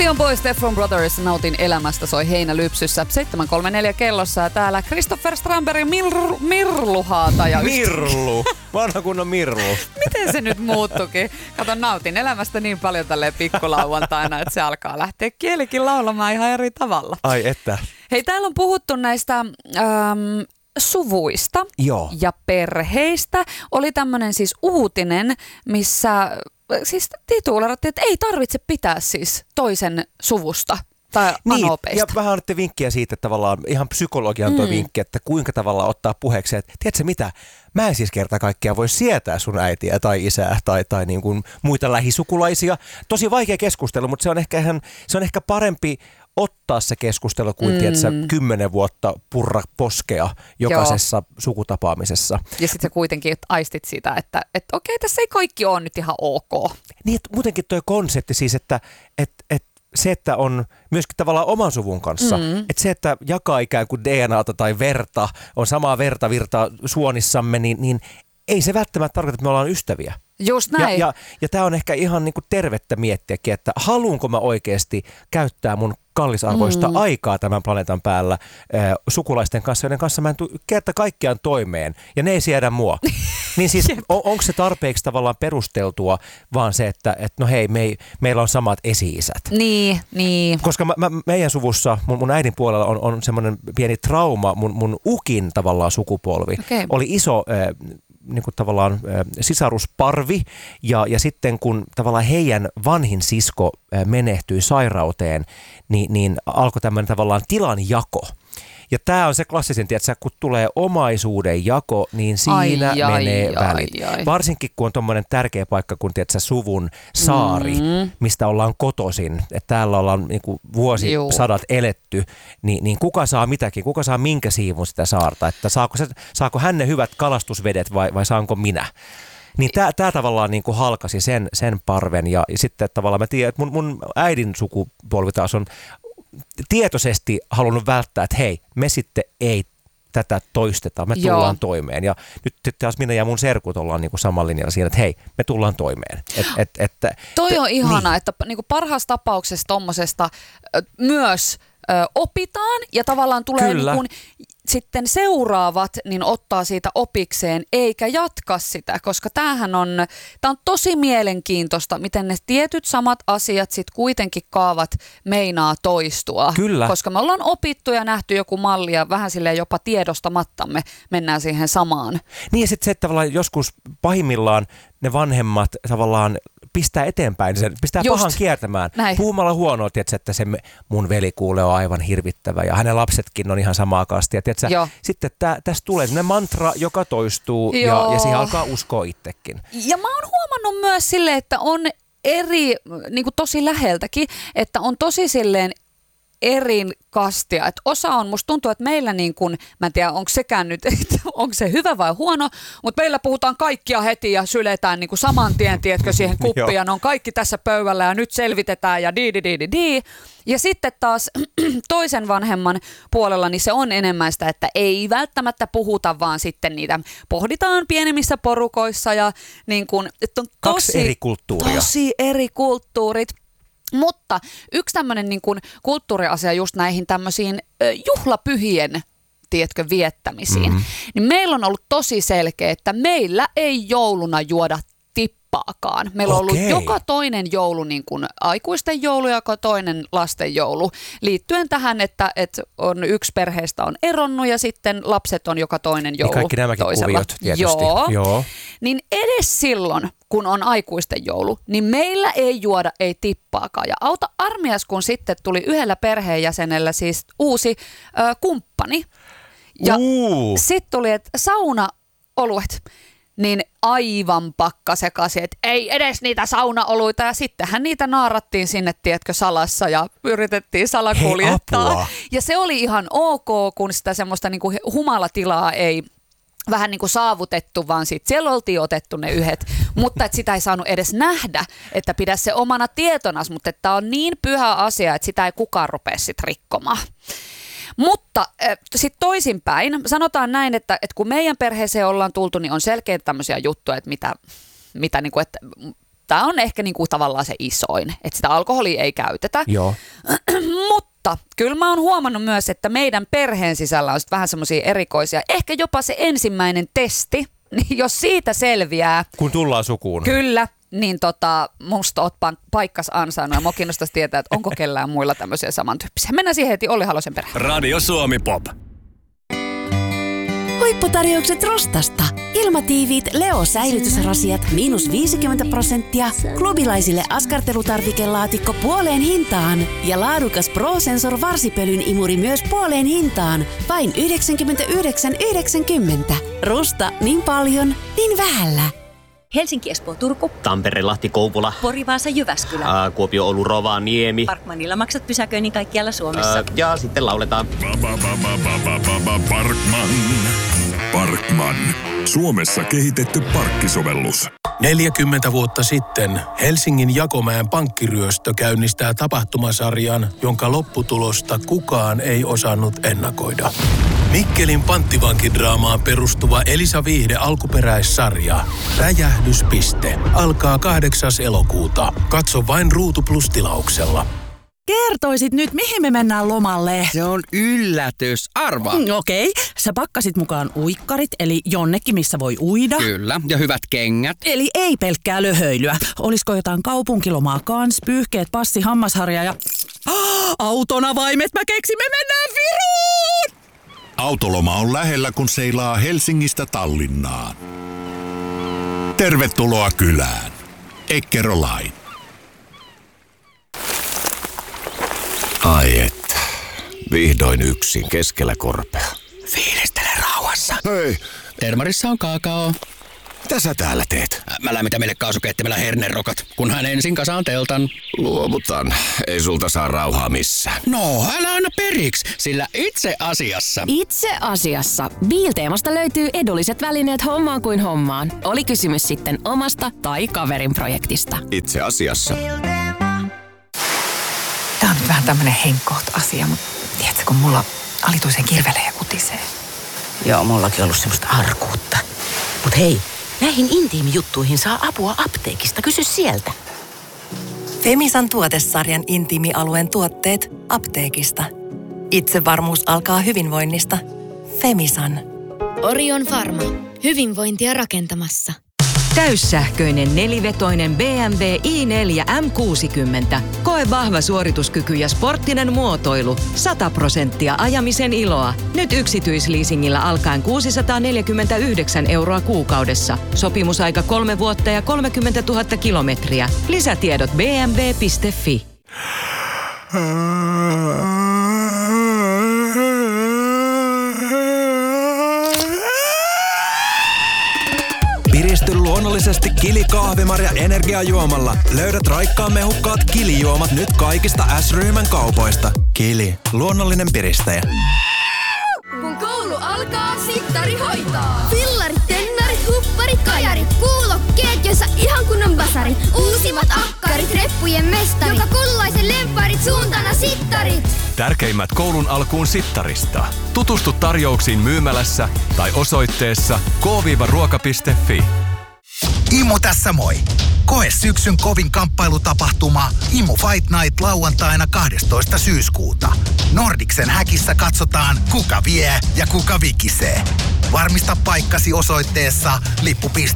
Neon Boys, Steffron Brothers, nautin elämästä, soi Heinälypsyssä. 7.34 kellossa ja täällä Christopher Strandberg, Mirlu-haata. Ja Mirlu, vanha kunnon Mirlu. Miten se nyt muuttukin? Kato, nautin elämästä niin paljon tälleen pikkulauantaina, että se alkaa lähteä kielikin laulamaan ihan eri tavalla. Ai että. Hei, täällä on puhuttu näistä suvuista ja perheistä. Oli tämmöinen siis uutinen, missä siis titulerattiin, että ei tarvitse pitää siis toisen suvusta tai anopeista. Ja vähän annette vinkkiä siitä, että tavallaan ihan psykologian tuo vinkki, että kuinka tavallaan ottaa puheeksi, että tiedätkö mitä, mä en siis kerta kaikkiaan voi sietää sun äitiä tai isää tai niin kuin muita lähisukulaisia. Tosi vaikea keskustelu, mutta se on ehkä parempi ottaa se keskustelu kuin 10 vuotta purra poskea jokaisessa sukutapaamisessa. Ja sitten sä kuitenkin aistit sitä, että okei, tässä ei kaikki ole nyt ihan ok. Niin, että muutenkin toi konsepti siis, että se, että on myöskin tavallaan oman suvun kanssa, että se, että jakaa ikään kuin DNAta tai verta, on samaa virtaa suonissamme, niin ei se välttämättä tarkoita, että me ollaan ystäviä. Just näin. Ja tämä on ehkä ihan niin kuin tervettä miettiäkin, että haluanko mä oikeasti käyttää mun kallisarvoista aikaa tämän planeetan päällä sukulaisten kanssa, joiden kanssa mä en tule kerta kaikkiaan toimeen, ja ne ei siedä mua. Niin siis onko se tarpeeksi tavallaan perusteltua vaan se, että no hei, meillä on samat esi-isät. Niin. Koska meidän suvussa, mun äidin puolella on semmoinen pieni trauma, mun ukin tavallaan sukupolvi. Oli iso niin kuin tavallaan sisarusparvi ja sitten kun tavallaan heidän vanhin sisko menehtyi sairauteen, niin alkoi tämmöinen tavallaan tilanjako. Ja tämä on se klassisin, tiedätkö, kun tulee omaisuuden jako, niin siinä menee välit. Varsinkin kun on tommoinen tärkeä paikka kuin tiedätkö, suvun saari, mistä ollaan kotoisin. Että täällä ollaan niin kuin vuosisadat eletty, niin kuka saa mitäkin, kuka saa minkä siivun sitä saarta. Että saako hän ne hyvät kalastusvedet vai saanko minä? Niin tämä tavallaan niin kuin halkasi sen parven ja sitten tavallaan mä tiedän, että mun äidin sukupolvi taas on tietoisesti halunnut välttää, että hei, me sitten ei tätä toisteta, me tullaan toimeen. Ja nyt taas minä ja mun serkut ollaan niinku samalla linjalla siinä, että hei, me tullaan toimeen. Toi on ihanaa, että niinku parhaassa tapauksessa tommosesta myös opitaan ja tavallaan tulee niinku sitten seuraavat niin ottaa siitä opikseen eikä jatka sitä, koska tää on tosi mielenkiintoista, miten ne tietyt samat asiat sitten kuitenkin kaavat meinaa toistua. Kyllä. Koska me ollaan opittu ja nähty joku malli ja vähän silleen jopa tiedostamattamme mennään siihen samaan. Niin ja sitten se, että tavallaan joskus pahimmillaan ne vanhemmat tavallaan pistää eteenpäin, se pistää pahan kiertämään. Näin. Puhumalla huonoa, tiedätkö, että se mun velikuule on aivan hirvittävä ja hänen lapsetkin on ihan samaa kastia. Sitten tästä tulee sellainen mantra, joka toistuu ja siihen alkaa uskoa itsekin. Ja mä oon huomannut myös silleen, että on eri, niin kuin tosi läheltäkin, että on tosi silleen eri kastia. Että osa on, musta tuntuu, että meillä niin kuin, mä en tiedä, onko sekään nyt, onko se hyvä vai huono, mutta meillä puhutaan kaikkia heti ja syletään niin kuin saman tien, tiedätkö, siihen kuppiin ja ne on kaikki tässä pöydällä ja nyt selvitetään ja di. Ja sitten taas toisen vanhemman puolella niin se on enemmän sitä, että ei välttämättä puhuta, vaan sitten niitä pohditaan pienemmissä porukoissa ja niin kuin, että on kaksi eri kulttuuria. Tosi eri kulttuurit. Mutta yksi tämmöinen niin kuin kulttuuriasia just näihin tämmöisiin juhlapyhien, tiedätkö, viettämisiin, niin meillä on ollut tosi selkeä, että meillä ei jouluna juoda tippaakaan. Meillä on ollut joka toinen joulu niin kuin aikuisten joulu ja joka toinen lasten joulu. Liittyen tähän, että on yksi perheestä on eronnut ja sitten lapset on joka toinen joulu. Ja kaikki nämäkin toisella. Kuviot tietysti. Joo. Niin edes silloin, kun on aikuisten joulu, niin meillä ei juoda ei tippaakaan. Ja auta armias, kun sitten tuli yhdellä perheenjäsenellä siis uusi kumppani. Ja sitten tuli, että saunaoluet. Niin aivan pakka sekaisin, että ei edes niitä saunaoluita ja sittenhän niitä naarattiin sinne, tiedätkö, salassa ja yritettiin salakuljettaa. Ja se oli ihan ok, kun sitä semmoista niinku humalatilaa ei vähän niin kuin saavutettu, vaan sitten siellä oltiin otettu ne yhdet, mutta että sitä ei saanut edes nähdä, että pidä se omana tietonas, mutta että tämä on niin pyhä asia, että sitä ei kukaan rupea sitten rikkomaan. Mutta sitten toisinpäin, sanotaan näin, että kun meidän perheeseen ollaan tultu, niin on selkeitä tämmöisiä juttuja, että mitä niin kuin, että Tämä on ehkä niinku tavallaan se isoin, että sitä alkoholia ei käytetä. Joo. Mutta kyllä mä oon huomannut myös, että meidän perheen sisällä on vähän semmoisia erikoisia, ehkä jopa se ensimmäinen testi, niin jos siitä selviää. Kun tullaan sukuun. Kyllä. Niin musta oot paikkas ansainnut ja mua kiinnostaisi tietää, että onko kellään muilla tämmöisiä samantyyppisiä. Mennään siihen heti Olli Halosen perään. Radio Suomi Pop. Huipputarjoukset Rostasta. Ilmatiiviit Leo-säilytysrasiat -50%, klubilaisille askartelutarvikelaatikko puoleen hintaan ja laadukas Pro-Sensor varsipölyn imuri myös puoleen hintaan. Vain 99,90. Rusta niin paljon, niin vähällä. Helsinki, Espoo, Turku. Tampere, Lahti, Kouvola. Pori, Vaasa, Jyväskylä. Kuopio, Oulu, Rovaniemi. Parkmanilla maksat pysäköinnin kaikkialla Suomessa. Ja sitten lauletaan. Parkman. Suomessa kehitetty parkkisovellus. 40 vuotta sitten Helsingin Jakomäen pankkiryöstö käynnistää tapahtumasarjan, jonka lopputulosta kukaan ei osannut ennakoida. Mikkelin panttivankidraamaan perustuva Elisa Viihde alkuperäissarja Räjähdyspiste alkaa 8. elokuuta. Katso vain Ruutu Plus -tilauksella. Kertoisit nyt, mihin me mennään lomalle? Se on yllätys. Arvaa. Okei. Sä pakkasit mukaan uikkarit, eli jonnekin, missä voi uida. Kyllä, ja hyvät kengät. Eli ei pelkkää löhöilyä. Olisiko jotain kaupunkilomaa kans, pyyhkeet, passi, hammasharja ja... autonavaimet, mä keksin, me mennään Viruun! Autoloma on lähellä, kun seilaa Helsingistä Tallinnaan. Tervetuloa kylään. Eckerö Line. Ai että, vihdoin yksin keskellä korpea. Fiilistele rauhassa. Hei, Termarissa on kaakao. mitä sä täällä teet? Mä lämmitän meille kaasukeittimellä hernerokat, kunhan ensin kasaan teltan. Luovutan, ei sulta saa rauhaa missään. No, älä anna periksi, sillä itse asiassa... Itse asiassa Biilteemasta löytyy edulliset välineet hommaan kuin hommaan. Oli kysymys sitten omasta tai kaverin projektista. Itse asiassa. Tää on nyt vähän tämmönen henkkoht-asia, mutta tiedätkö, kun mulla alituisen kirvelee ja kutisee. Joo, mullakin on ollut semmoista arkuutta. Mut hei, näihin intiimijuttuihin saa apua apteekista. Kysy sieltä. Femisan tuotesarjan intiimialueen tuotteet apteekista. Itsevarmuus alkaa hyvinvoinnista. Femisan. Orion Pharma. Hyvinvointia rakentamassa. Täyssähköinen nelivetoinen BMW i4 M60. Koe vahva suorituskyky ja sporttinen muotoilu. 100% ajamisen iloa. Nyt yksityisleasingillä alkaen 649 € kuukaudessa. Sopimusaika 3 vuotta ja 30 000 kilometriä. Lisätiedot bmw.fi. Piristy luonnollisesti Kili kahvimarja energiajuomalla. Löydät raikkaan mehukkaat Kili-juomat nyt kaikista S-ryhmän kaupoista. Kili, luonnollinen piristäjä. Kun koulu alkaa, sittari hoitaa. Fillarit, tennarit, hupparit, kajarit. Kuulokkeet, jossa ihan kunnon basarit. Uusimmat akkarit, reppujen mestarit. Joka koululaisen lempparit, suuntana sittarit. Tärkeimmät koulun alkuun sittarista. Tutustu tarjouksiin myymälässä tai osoitteessa k-ruoka.fi. Imu tässä moi! Koe syksyn kovin kamppailutapahtuma Imu Fight Night lauantaina 12. syyskuuta. Nordicsen häkissä katsotaan, kuka vie ja kuka vikisee. Varmista paikkasi osoitteessa lippu.fi.